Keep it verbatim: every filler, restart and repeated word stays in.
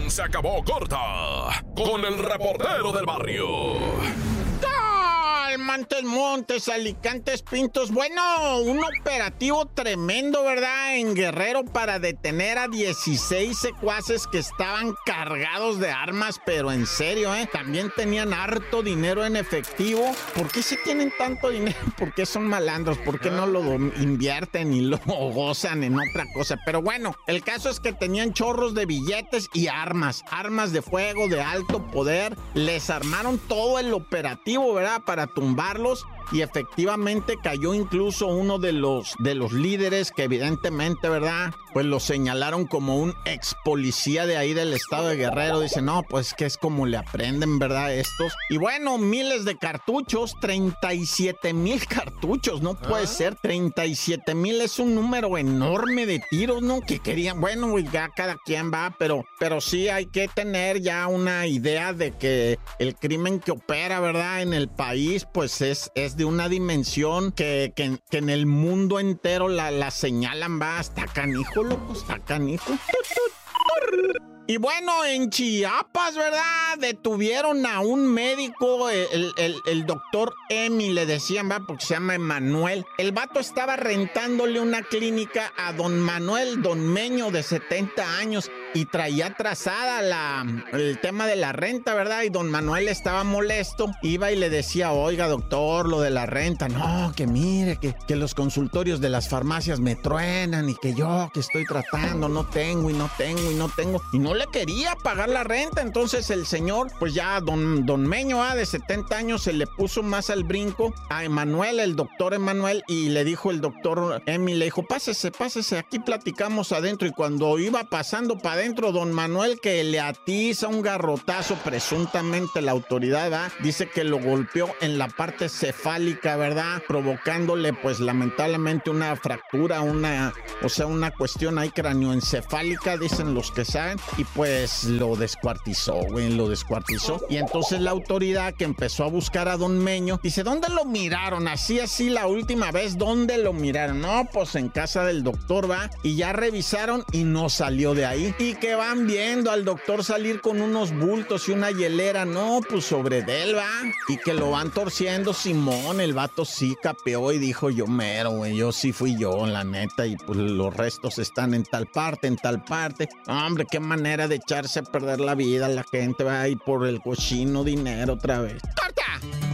diversión se acabó corta con el reportero del barrio. Montes, Montes, Alicantes, Pintos. Bueno, un operativo tremendo, ¿verdad? En Guerrero para detener a dieciséis secuaces que estaban cargados de armas, pero en serio, ¿eh? También tenían harto dinero en efectivo. ¿Por qué si tienen tanto dinero? ¿Por qué son malandros? ¿Por qué no lo invierten y lo gozan en otra cosa? Pero bueno, el caso es que tenían chorros de billetes y armas, armas de fuego de alto poder. Les armaron todo el operativo, ¿verdad? Para tumbarlos, y efectivamente cayó incluso uno de los de los líderes que evidentemente, ¿verdad? Pues lo señalaron como un ex policía de ahí del estado de Guerrero. Dice, no, pues que es como le aprenden, ¿verdad? Estos. Y bueno, miles de cartuchos, treinta y siete mil cartuchos, no puede ¿Ah? ser, treinta y siete mil es un número enorme de tiros, ¿no? Que querían, bueno, güey, ya cada quien va, pero, pero sí hay que tener ya una idea de que el crimen que opera, ¿verdad? En el país, pues es, es de una dimensión que, que, que en el mundo entero la, la señalan, va, hasta canijo, loco, está canijo. Y bueno, en Chiapas, ¿verdad? Detuvieron a un médico, el, el, el doctor Emi, le decían, va, porque se llama Emanuel. El vato estaba rentándole una clínica a don Manuel Don Meño, de setenta años, y traía atrasada la, el tema de la renta, ¿verdad? Y don Manuel estaba molesto, iba y le decía, oiga, doctor, lo de la renta, no, que mire, que, que los consultorios de las farmacias me truenan, y que yo que estoy tratando, no tengo, y no tengo, y no tengo, y no le quería pagar la renta. Entonces el señor, pues ya don, don Meño, ah, de setenta años, se le puso más al brinco a Emanuel, el doctor Emanuel, y le dijo el doctor Emi, le dijo, pásese, pásese, aquí platicamos adentro. Y cuando iba pasando para adentro, don Manuel, que le atiza un garrotazo, presuntamente la autoridad, ¿verdad? Dice que lo golpeó en la parte cefálica, ¿verdad? Provocándole, pues, lamentablemente una fractura, una, o sea, una cuestión ahí cranioencefálica, dicen los que saben, y pues lo descuartizó, güey, lo descuartizó. Y entonces la autoridad, que empezó a buscar a don Meño, dice, ¿dónde lo miraron? Así, así, la última vez, ¿dónde lo miraron? No, pues en casa del doctor, va, y ya revisaron y no salió de ahí. Y que van viendo al doctor salir con unos bultos y una hielera, no, pues sobre de él, va, y que lo van torciendo. Simón, el vato sí capeó y dijo, yo mero, güey, yo sí fui yo, la neta, y pues los restos están en tal parte, en tal parte. Hombre, qué manera de echarse a perder la vida la gente, va, y por el cochino dinero otra vez. ¡Corta!